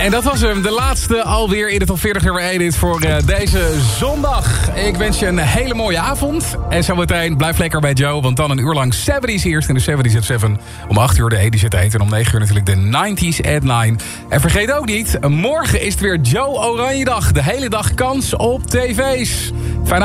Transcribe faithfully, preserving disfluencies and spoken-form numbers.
En dat was hem, de laatste alweer in de top veertig nummer één voor uh, deze zondag. Ik wens je een hele mooie avond. En zometeen blijf lekker bij Joe, want dan een uur lang zeventies eerst in de zeventies at zeven. Om acht uur de eighties at eight en om negen uur natuurlijk de nineties at nine. En vergeet ook niet, morgen is het weer Joe Oranjedag. De hele dag kans op tv's. Fijne